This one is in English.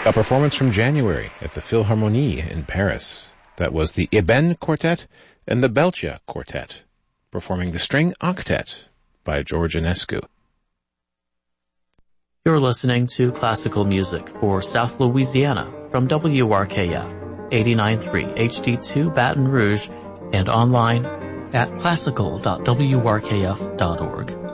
A performance from January at the Philharmonie in Paris. That was the Eben Quartet and the Belcha Quartet, performing the String Octet by George Enescu. You're listening to classical music for South Louisiana from WRKF 89.3 HD2 Baton Rouge and online at classical.wrkf.org.